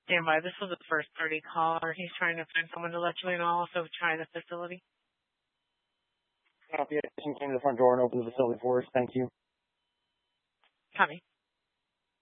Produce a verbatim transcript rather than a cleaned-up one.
Stand by. This was a first party caller. He's trying to find someone to let you in, also try the facility. Copy. I came to the front door and opened the facility for us. Thank you. Copy.